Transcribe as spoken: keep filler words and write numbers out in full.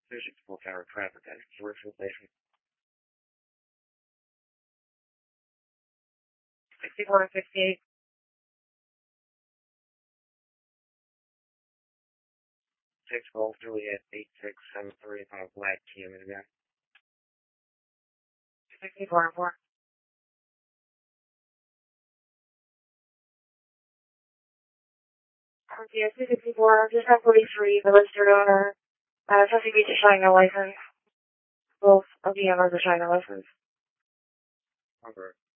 Vision full tower traffic at Commercial Station. sixty-four and sixty-eight. Six Golf Juliet eight six seven three five Black Team again. Sixty-four and four. Okay, sixty-four, just have forty-three, the registered owner. Uh, Chesapeake Beach is showing no license. Both of the owners are showing no license. Okay.